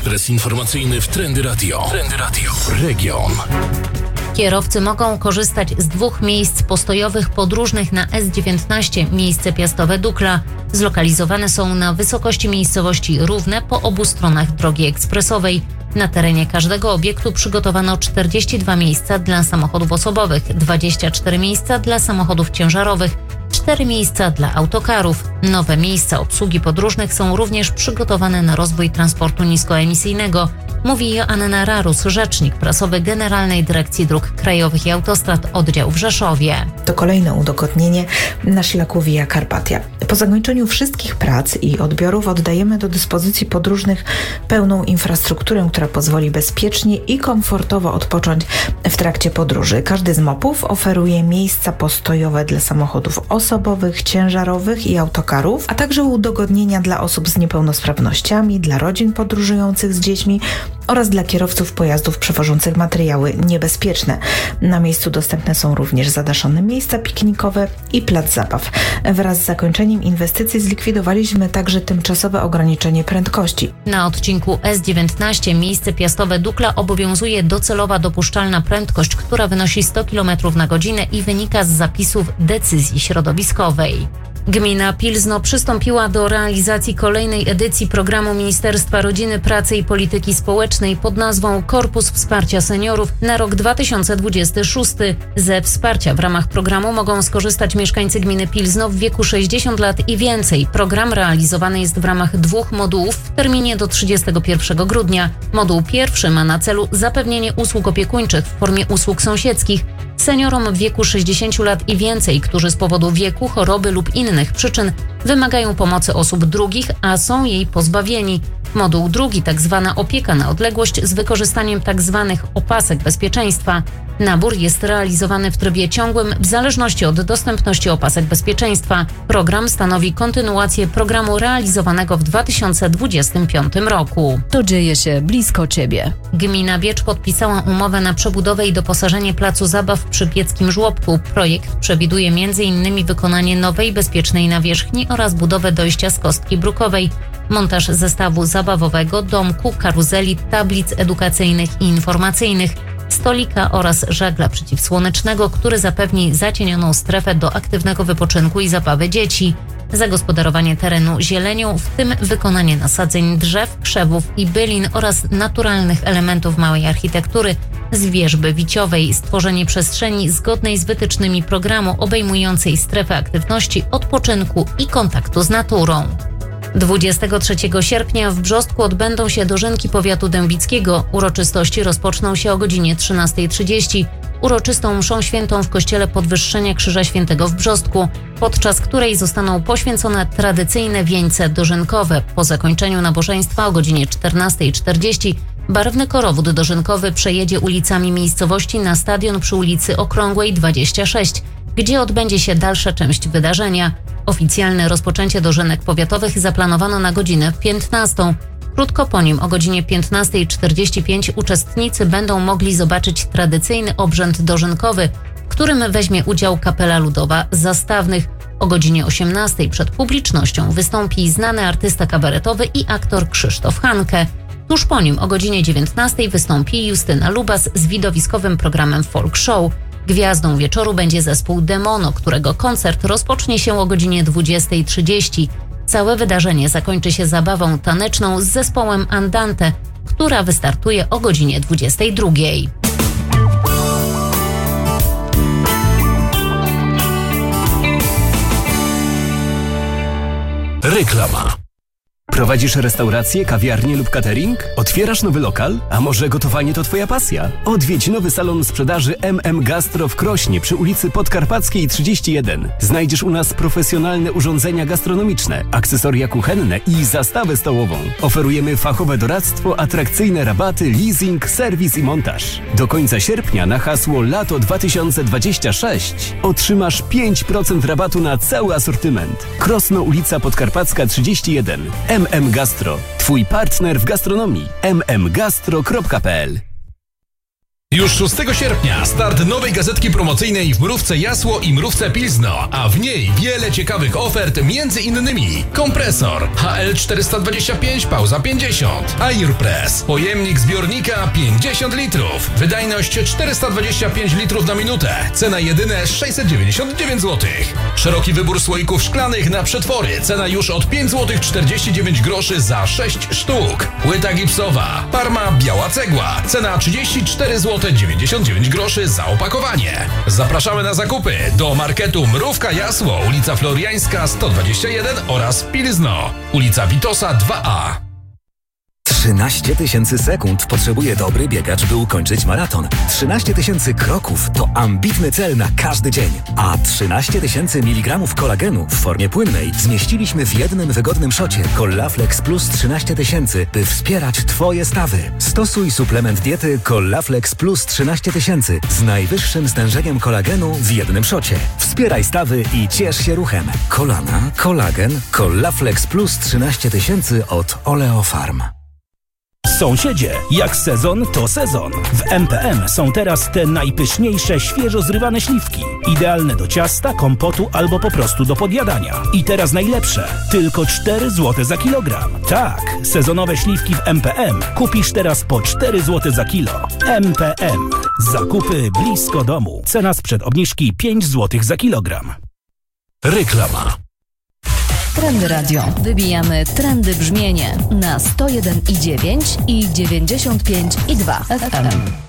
Ekspres informacyjny w Trendy Radio. Trendy Radio. Region. Kierowcy mogą korzystać z 2 miejsc postojowych podróżnych na S19, miejsce Piastowe Dukla. Zlokalizowane są na wysokości miejscowości Równe po obu stronach drogi ekspresowej. Na terenie każdego obiektu przygotowano 42 miejsca dla samochodów osobowych, 24 miejsca dla samochodów ciężarowych, 4 miejsca dla autokarów. Nowe miejsca obsługi podróżnych są również przygotowane na rozwój transportu niskoemisyjnego, mówi Joanna Rarus, rzecznik prasowy Generalnej Dyrekcji Dróg Krajowych i Autostrad oddział w Rzeszowie. To kolejne udogodnienie na szlaku Via Carpatia. Po zakończeniu wszystkich prac i odbiorów oddajemy do dyspozycji podróżnych pełną infrastrukturę, która pozwoli bezpiecznie i komfortowo odpocząć w trakcie podróży. Każdy z MOP-ów oferuje miejsca postojowe dla samochodów osobowych, ciężarowych i autokarów, a także udogodnienia dla osób z niepełnosprawnościami, dla rodzin podróżujących z dziećmi oraz dla kierowców pojazdów przewożących materiały niebezpieczne. Na miejscu dostępne są również zadaszone miejsca piknikowe i plac zabaw. Wraz z zakończeniem inwestycji zlikwidowaliśmy także tymczasowe ograniczenie prędkości. Na odcinku S19 miejsce Piastowe Dukla obowiązuje docelowa dopuszczalna prędkość, która wynosi 100 km na godzinę i wynika z zapisów decyzji środowiskowej. Gmina Pilzno przystąpiła do realizacji kolejnej edycji programu Ministerstwa Rodziny, Pracy i Polityki Społecznej pod nazwą Korpus Wsparcia Seniorów na rok 2026. Ze wsparcia w ramach programu mogą skorzystać mieszkańcy gminy Pilzno w wieku 60 lat i więcej. Program realizowany jest w ramach 2 modułów w terminie do 31 grudnia. Moduł pierwszy ma na celu zapewnienie usług opiekuńczych w formie usług sąsiedzkich seniorom w wieku 60 lat i więcej, którzy z powodu wieku, choroby lub innych przyczyn wymagają pomocy osób drugich, a są jej pozbawieni. Moduł drugi, tzw. opieka na odległość z wykorzystaniem tzw. opasek bezpieczeństwa. Nabór jest realizowany w trybie ciągłym w zależności od dostępności opasek bezpieczeństwa. Program stanowi kontynuację programu realizowanego w 2025 roku. To dzieje się blisko Ciebie. Gmina Biecz podpisała umowę na przebudowę i doposażenie placu zabaw przy Bieckim Żłobku. Projekt przewiduje m.in. wykonanie nowej, bezpiecznej nawierzchni oraz budowę dojścia z Kostki Brukowej, montaż zestawu zabawowego, domku, karuzeli, tablic edukacyjnych i informacyjnych, stolika oraz żagla przeciwsłonecznego, który zapewni zacienioną strefę do aktywnego wypoczynku i zabawy dzieci, zagospodarowanie terenu zielenią, w tym wykonanie nasadzeń drzew, krzewów i bylin oraz naturalnych elementów małej architektury z wierzby wiciowej, stworzenie przestrzeni zgodnej z wytycznymi programu obejmującej strefę aktywności, odpoczynku i kontaktu z naturą. 23 sierpnia w Brzostku odbędą się dożynki powiatu dębickiego. Uroczystości rozpoczną się o godzinie 13:30. Uroczystą mszą świętą w kościele Podwyższenia Krzyża Świętego w Brzostku, podczas której zostaną poświęcone tradycyjne wieńce dożynkowe. Po zakończeniu nabożeństwa o godzinie 14:40 barwny korowód dożynkowy przejedzie ulicami miejscowości na stadion przy ulicy Okrągłej 26, gdzie odbędzie się dalsza część wydarzenia. Oficjalne rozpoczęcie dożynek powiatowych zaplanowano na godzinę 15. Krótko po nim o godzinie 15:45 uczestnicy będą mogli zobaczyć tradycyjny obrzęd dożynkowy, w którym weźmie udział kapela ludowa Zastawnych. O godzinie 18:00 przed publicznością wystąpi znany artysta kabaretowy i aktor Krzysztof Hanke. Tuż po nim o godzinie 19:00 wystąpi Justyna Lubas z widowiskowym programem Folk Show. Gwiazdą wieczoru będzie zespół Demono, którego koncert rozpocznie się o godzinie 20:30. Całe wydarzenie zakończy się zabawą taneczną z zespołem Andante, która wystartuje o godzinie 22:00. Reklama. Prowadzisz restaurację, kawiarnię lub catering? Otwierasz nowy lokal? A może gotowanie to Twoja pasja? Odwiedź nowy salon sprzedaży MM Gastro w Krośnie przy ulicy Podkarpackiej 31. Znajdziesz u nas profesjonalne urządzenia gastronomiczne, akcesoria kuchenne i zastawę stołową. Oferujemy fachowe doradztwo, atrakcyjne rabaty, leasing, serwis i montaż. Do końca sierpnia na hasło Lato 2026 otrzymasz 5% rabatu na cały asortyment. Krosno, ulica Podkarpacka 31. MM Gastro. Twój partner w gastronomii. mmgastro.pl Już 6 sierpnia start nowej gazetki promocyjnej w Mrówce Jasło i Mrówce Pilzno, a w niej wiele ciekawych ofert, między innymi kompresor HL425 pauza 50, Airpress, pojemnik zbiornika 50 litrów, wydajność 425 litrów na minutę, cena jedyne 699 zł. Szeroki wybór słoików szklanych na przetwory, cena już od 5 zł 49 groszy za 6 sztuk. Płyta gipsowa, Parma biała cegła, cena 34 zł 99 groszy za opakowanie. Zapraszamy na zakupy do marketu Mrówka Jasło, ulica Floriańska 121 oraz Pilzno, ulica Witosa 2A. 13 000 sekund potrzebuje dobry biegacz, by ukończyć maraton. 13 000 kroków to ambitny cel na każdy dzień. A 13 000 mg kolagenu w formie płynnej zmieściliśmy w jednym wygodnym szocie Collaflex Plus 13 000, by wspierać Twoje stawy. Stosuj suplement diety Collaflex Plus 13 000 z najwyższym stężeniem kolagenu w jednym szocie. Wspieraj stawy i ciesz się ruchem. Kolana, kolagen, Collaflex Plus 13 000 od Oleofarm. Sąsiedzie, jak sezon, to sezon. W MPM są teraz te najpyszniejsze, świeżo zrywane śliwki. Idealne do ciasta, kompotu albo po prostu do podjadania. I teraz najlepsze. Tylko 4 zł za kilogram. Tak, sezonowe śliwki w MPM kupisz teraz po 4 zł za kilo. MPM. Zakupy blisko domu. Cena sprzed obniżki 5 zł za kilogram. Reklama. Trendy Radio. Wybijamy trendy brzmienie na 101,9 i 95,2 FM.